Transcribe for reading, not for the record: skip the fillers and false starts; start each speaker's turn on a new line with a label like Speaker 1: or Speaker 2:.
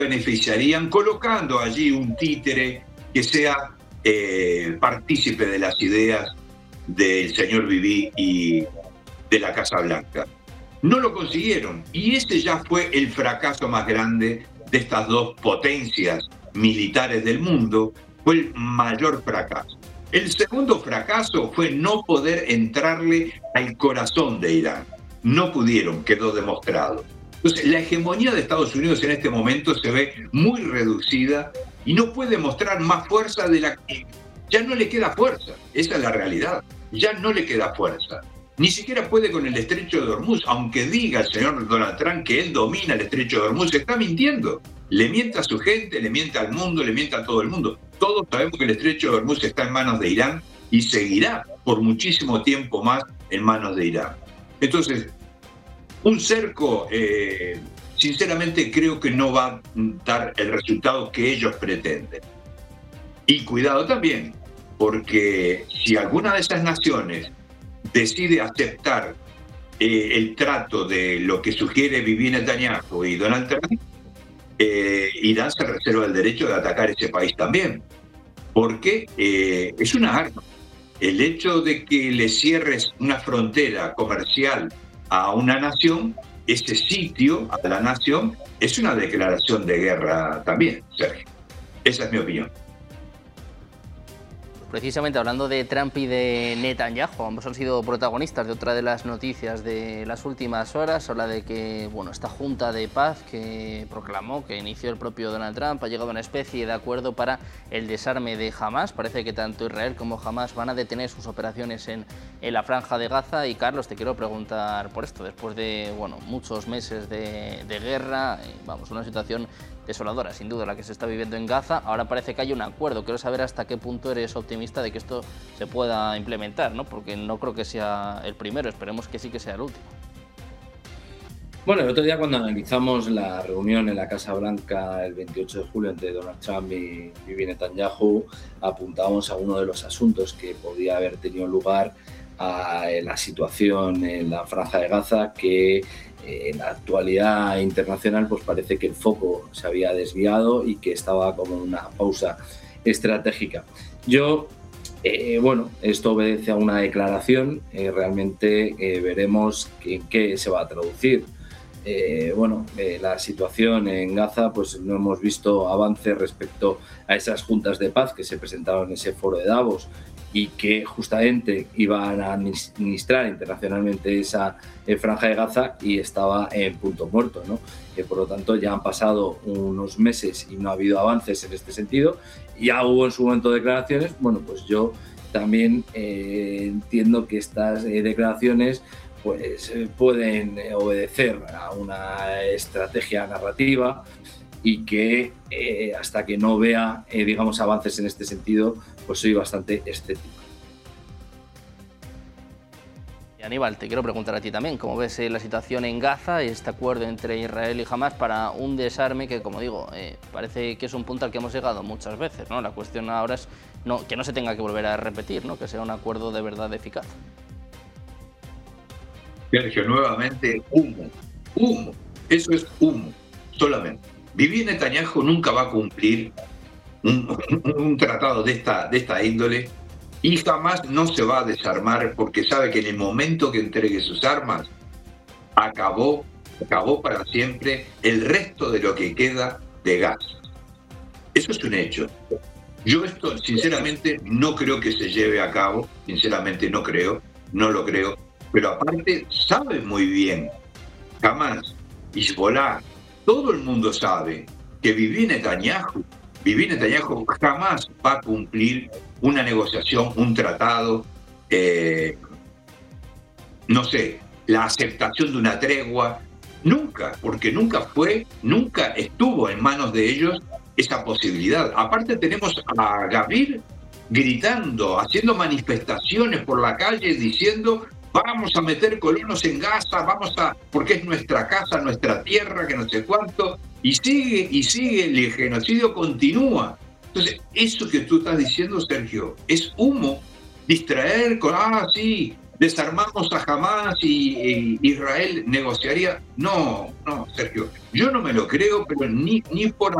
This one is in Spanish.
Speaker 1: beneficiarían colocando allí un títere que sea partícipe de las ideas del señor Bibi y de la Casa Blanca. No lo consiguieron, y ese ya fue el fracaso más grande de estas dos potencias militares del mundo, fue el mayor fracaso. El segundo fracaso fue no poder entrarle al corazón de Irán. No pudieron, quedó demostrado. Entonces, la hegemonía de Estados Unidos en este momento se ve muy reducida y no puede mostrar más fuerza de la que ya no le queda fuerza. Esa es la realidad. Ya no le queda fuerza. Ni siquiera puede con el estrecho de Hormuz, aunque diga el señor Donald Trump que él domina el estrecho de Hormuz, está mintiendo. Le miente a su gente, le miente al mundo, le miente a todo el mundo. Todos sabemos que el estrecho de Hormuz está en manos de Irán y seguirá por muchísimo tiempo más en manos de Irán. Entonces, un cerco, sinceramente creo que no va a dar el resultado que ellos pretenden. Y cuidado también, porque si alguna de esas naciones decide aceptar el trato de lo que sugiere Bibi Netanyahu y Donald Trump, Irán se reserva el derecho de atacar ese país también, porque es una arma. El hecho de que le cierres una frontera comercial a una nación, ese sitio a la nación, es una declaración de guerra también, Sergio. Esa es mi opinión.
Speaker 2: Precisamente hablando de Trump y de Netanyahu, ambos han sido protagonistas de otra de las noticias de las últimas horas. Habla de que esta junta de paz que proclamó, que inició el propio Donald Trump, ha llegado a una especie de acuerdo para el desarme de Hamás. Parece que tanto Israel como Hamás van a detener sus operaciones en la franja de Gaza. Y Carlos, te quiero preguntar por esto, después de muchos meses de guerra, una situación desoladora, sin duda, la que se está viviendo en Gaza. Ahora parece que hay un acuerdo. Quiero saber hasta qué punto eres optimista de que esto se pueda implementar, ¿no? Porque no creo que sea el primero, esperemos que sí que sea el último.
Speaker 3: Bueno, el otro día cuando analizamos la reunión en la Casa Blanca el 28 de julio entre Donald Trump y Bibi Netanyahu, apuntábamos a uno de los asuntos que podía haber tenido lugar a la situación en la franja de Gaza, que en la actualidad internacional pues parece que el foco se había desviado y que estaba como en una pausa estratégica. Esto obedece a una declaración, realmente veremos en qué se va a traducir. La situación en Gaza, pues no hemos visto avances respecto a esas juntas de paz que se presentaron en ese foro de Davos y que justamente iban a administrar internacionalmente esa franja de Gaza, y estaba en punto muerto, ¿no? Por lo tanto, ya han pasado unos meses y no ha habido avances en este sentido. Ya hubo en su momento declaraciones. Pues yo también entiendo que estas declaraciones pues pueden obedecer a una estrategia narrativa y que hasta que no vea avances en este sentido, pues soy bastante escéptico.
Speaker 2: Y Aníbal, te quiero preguntar a ti también, ¿cómo ves la situación en Gaza y este acuerdo entre Israel y Hamás para un desarme que, como digo, parece que es un punto al que hemos llegado muchas veces, ¿no? La cuestión ahora es que no se tenga que volver a repetir, ¿no? Que sea un acuerdo de verdad eficaz.
Speaker 1: Sergio, nuevamente, humo. Eso es humo, solamente. Bibi Netanyahu nunca va a cumplir un tratado de esta índole, y jamás no se va a desarmar, porque sabe que en el momento que entregue sus armas, acabó para siempre el resto de lo que queda de Gaza. Eso es un hecho. Yo esto, sinceramente, no creo que se lleve a cabo, sinceramente no lo creo, pero aparte sabe muy bien, Hamás, Hezbollah, todo el mundo sabe que Bibi Netanyahu jamás va a cumplir una negociación, un tratado, la aceptación de una tregua, nunca, porque nunca estuvo en manos de ellos esa posibilidad. Aparte tenemos a Gavir gritando, haciendo manifestaciones por la calle, diciendo: vamos a meter colonos en Gaza, porque es nuestra casa, nuestra tierra, que no sé cuánto, y sigue, el genocidio continúa. Entonces, eso que tú estás diciendo, Sergio, es humo, distraer con, sí, desarmamos a Hamás y Israel negociaría. No, Sergio, yo no me lo creo, pero ni por